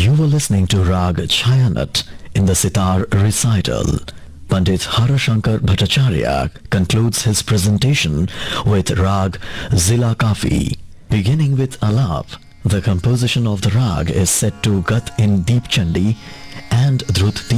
You were listening to Rag Chayanat in the sitar recital. Pandit Harashankar Bhattacharya concludes his presentation with Rag Zila Kafi. Beginning with Alap, the composition of the rag is set to Gat in Deep Chandi and Drut